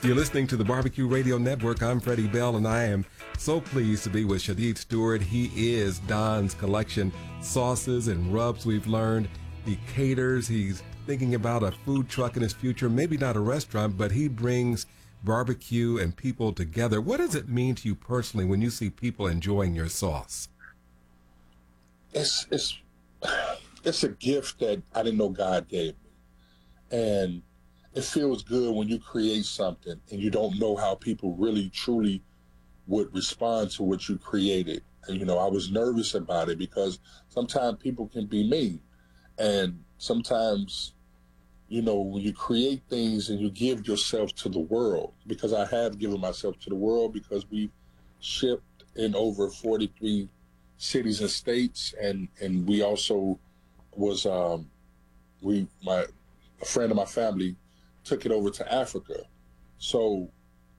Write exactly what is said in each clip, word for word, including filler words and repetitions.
You're listening to the Barbecue Radio Network. I'm Freddie Bell, and I am so pleased to be with Shadid Stewart. He is Don's Collection sauces and rubs. We've learned he caters. He's thinking about a food truck in his future, maybe not a restaurant, but he brings barbecue and people together. What does it mean to you personally when you see people enjoying your sauce? It's it's it's a gift that I didn't know God gave me, and it feels good when you create something and you don't know how people really truly would respond to what you created. And you know, I was nervous about it because sometimes people can be mean, and sometimes, you know, when you create things and you give yourself to the world, because I have given myself to the world, because we shipped in over forty-three cities and states, and and we also was um we my a friend of my family took it over to Africa. So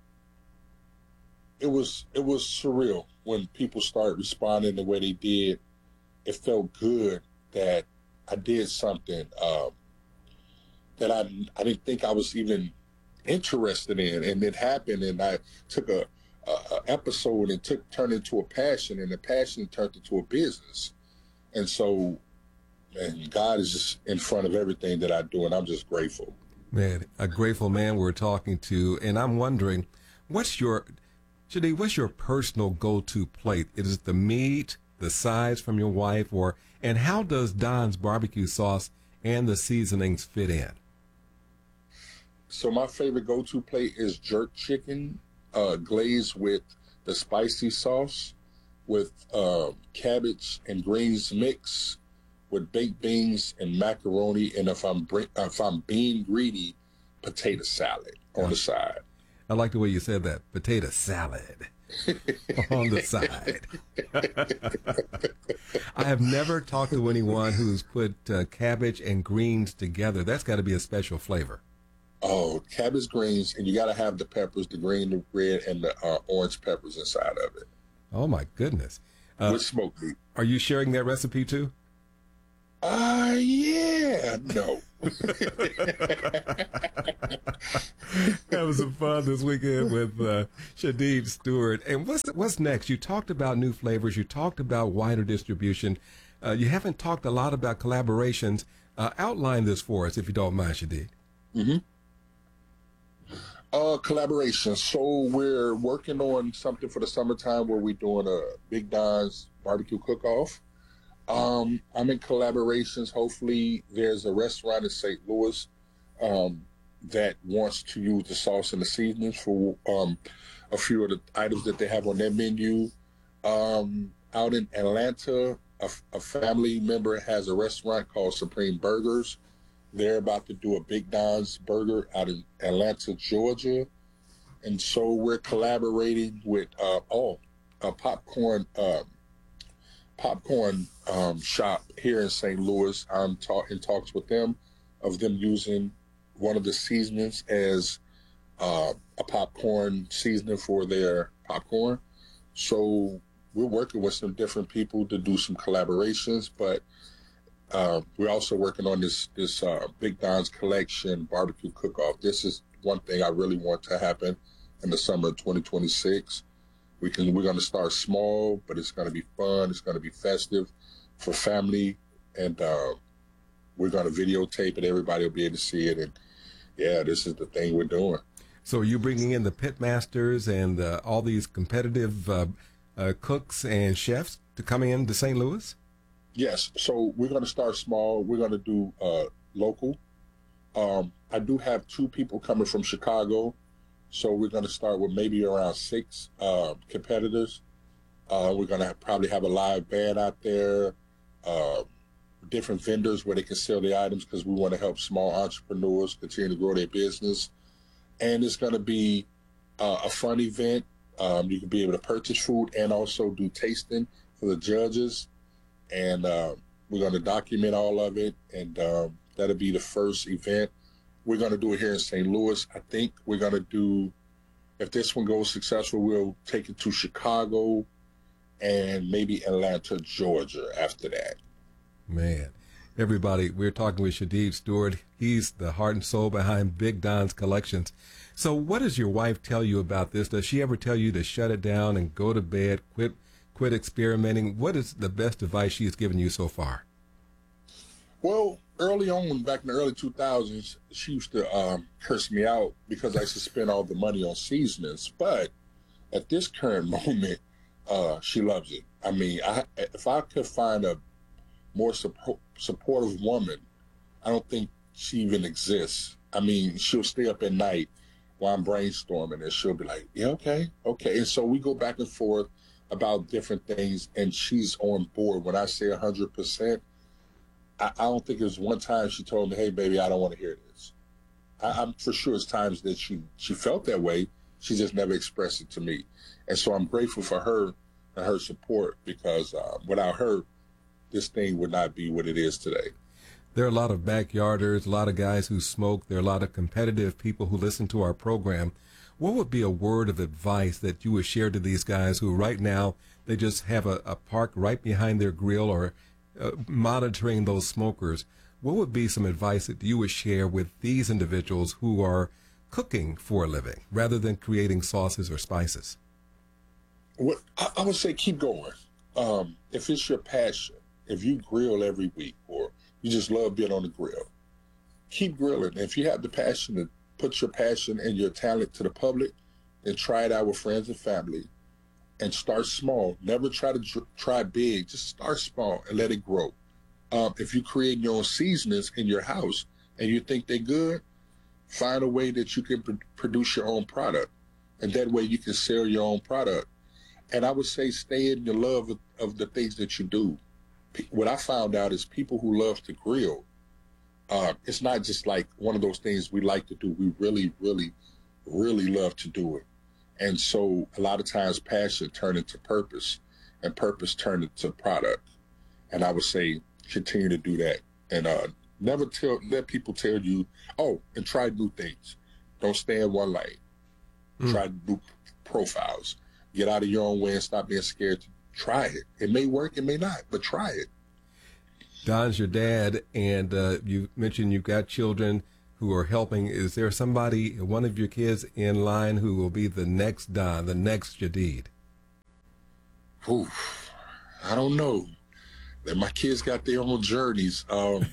it was it was surreal when people started responding the way they did. It felt good that I did something um, that I I didn't think I was even interested in, and it happened. And I took a, a, a episode and took turned into a passion, and the passion turned into a business. And so, and God is just in front of everything that I do, and I'm just grateful. Man, a grateful man we're talking to, and I'm wondering, what's your, Shadid, what's your personal go-to plate? Is it the meat, the sides from your wife, or, and how does Don's barbecue sauce and the seasonings fit in? So my favorite go-to plate is jerk chicken, uh, glazed with the spicy sauce, with uh, cabbage and greens mix, with baked beans and macaroni, and if I'm if I'm being greedy, potato salad on the side. I like the way you said that, potato salad on the side. I have never talked to anyone who's put uh, cabbage and greens together. That's got to be a special flavor. Oh, cabbage, greens, and you got to have the peppers, the green, the red, and the uh, orange peppers inside of it. Oh my goodness! Uh, with smoked meat. Are you sharing that recipe too? Uh, yeah, no. That was some fun this weekend with uh, Shadid Stewart. And what's what's next? You talked about new flavors. You talked about wider distribution. Uh, you haven't talked a lot about collaborations. Uh, outline this for us, if you don't mind, Shadid. Mm-hmm. Uh, collaboration. So we're working on something for the summertime where we're doing a Big Don's barbecue cook-off. Um, I'm in collaborations. Hopefully there's a restaurant in Saint Louis um, that wants to use the sauce and the seasonings for um, a few of the items that they have on their menu. Um, out in Atlanta, a, a family member has a restaurant called Supreme Burgers. They're about to do a Big Don's burger out in Atlanta, Georgia. And so we're collaborating with, uh, oh, a popcorn um, popcorn um, shop here in Saint Louis. I'm talk- in talks with them of them using one of the seasonings as uh, a popcorn seasoning for their popcorn. So we're working with some different people to do some collaborations, but uh, we're also working on this this uh, Big Don's Collection barbecue cook-off. This is one thing I really want to happen in the summer of twenty twenty-six. We can, we're going to start small, but it's going to be fun. It's going to be festive for family. And uh, we're going to videotape it. Everybody will be able to see it. And, yeah, this is the thing we're doing. So are you bringing in the pit masters and uh, all these competitive uh, uh, cooks and chefs to come in to Saint Louis? Yes. So we're going to start small. We're going to do uh, local. Um, I do have two people coming from Chicago. So we're going to start with maybe around six uh, competitors. Uh, we're going to probably have a live band out there, uh, different vendors where they can sell the items because we want to help small entrepreneurs continue to grow their business. And it's going to be uh, a fun event. Um, you can be able to purchase food and also do tasting for the judges. And uh, we're going to document all of it. And uh, that'll be the first event. We're going to do it here in Saint Louis. I think we're going to do, if this one goes successful, we'll take it to Chicago and maybe Atlanta, Georgia after that. Man, Everybody, we're talking with Shadid Stewart. He's the heart and soul behind Big Don's Collections. So what does your wife tell you about this? Does she ever tell you to shut it down and go to bed, quit quit experimenting? What is the best advice she has given you so far? Well, early on, back in the early two thousands, she used to um, curse me out because I used to spend all the money on seasonings. But at this current moment, uh, she loves it. I mean, I, if I could find a more support, supportive woman, I don't think she even exists. I mean, she'll stay up at night while I'm brainstorming, and she'll be like, yeah, okay, okay. And so we go back and forth about different things, and she's on board. When I say one hundred percent, I, I don't think there's one time she told me, hey, baby, I don't want to hear this. I, I'm for sure it's times that she, she felt that way. She just never expressed it to me. And so I'm grateful for her and her support, because uh, without her, this thing would not be what it is today. There are a lot of backyarders, a lot of guys who smoke. There are a lot of competitive people who listen to our program. What would be a word of advice that you would share to these guys who right now, they just have a, a park right behind their grill or uh, monitoring those smokers? What would be some advice that you would share with these individuals who are cooking for a living rather than creating sauces or spices? What I, I would say, keep going. Um, if it's your passion, if you grill every week or you just love being on the grill, keep grilling. If you have the passion to put your passion and your talent to the public, then try it out with friends and family and start small. Never try to dr- try big. Just start small and let it grow. Um, if you create your own seasonings in your house and you think they're good, find a way that you can pr- produce your own product. And that way you can sell your own product. And I would say stay in the love of, of the things that you do. What I found out is people who love to grill, uh, it's not just like one of those things we like to do. We really, really, really love to do it. And so a lot of times passion turned into purpose and purpose turned into product. And I would say continue to do that. And uh, never tell, let people tell you, oh, and try new things. Don't stay in one lane. Mm. Try new profiles. Get out of your own way and stop being scared to try it. It may work, it may not, but try it. Don's your dad, and uh, you mentioned you've got children who are helping. Is there somebody, one of your kids in line who will be the next Don, the next Shadid? Ooh, I don't know. My kids got their own journeys. Um,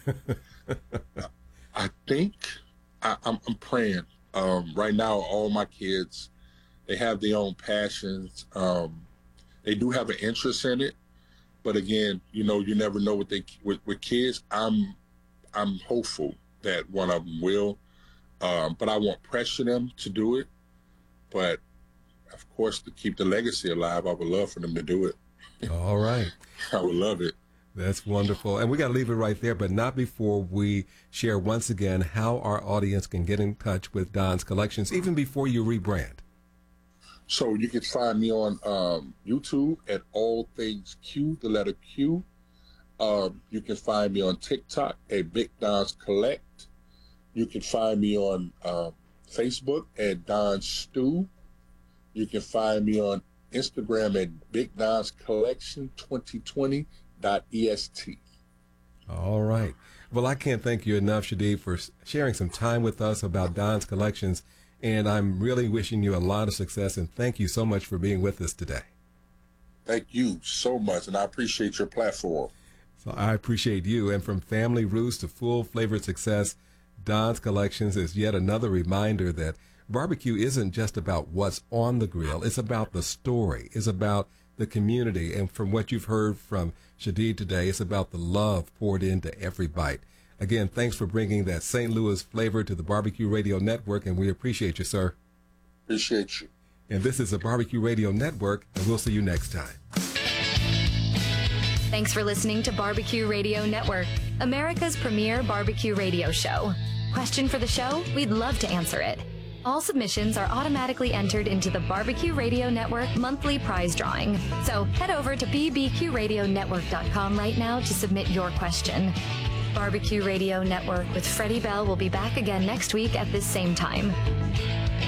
I think I, I'm, I'm praying. Um, right now, all my kids, they have their own passions. Um, they do have an interest in it, but again, you know, you never know what they with, with kids. I'm I'm hopeful that one of them will, um, but I won't pressure them to do it. But of course, to keep the legacy alive, I would love for them to do it. All right, I would love it. That's wonderful. And we got to leave it right there, but not before we share once again how our audience can get in touch with Don's Collections, even before you rebrand. So you can find me on um, YouTube at All Things Q, the letter Q. Um, you can find me on TikTok at Big Don's Collect. You can find me on uh, Facebook at Don Stew. You can find me on Instagram at Big Don's Collection twenty twenty dot E S T. All right. Well, I can't thank you enough, Shadid, for sharing some time with us about Don's Collections. And I'm really wishing you a lot of success, and thank you so much for being with us today. Thank you so much, and I appreciate your platform. So I appreciate you. And from family roots to full-flavored success, Don's Collections is yet another reminder that barbecue isn't just about what's on the grill. It's about the story. It's about the community. And from what you've heard from Shadid today, it's about the love poured into every bite. Again, thanks for bringing that Saint Louis flavor to the Barbecue Radio Network, and we appreciate you, sir. Appreciate you. And this is the Barbecue Radio Network, and we'll see you next time. Thanks for listening to Barbecue Radio Network, America's premier barbecue radio show. Question for the show? We'd love to answer it. All submissions are automatically entered into the Barbecue Radio Network monthly prize drawing. So head over to b b q radio network dot com right now to submit your question. Barbecue Radio Network with Freddie Bell will be back again next week at this same time.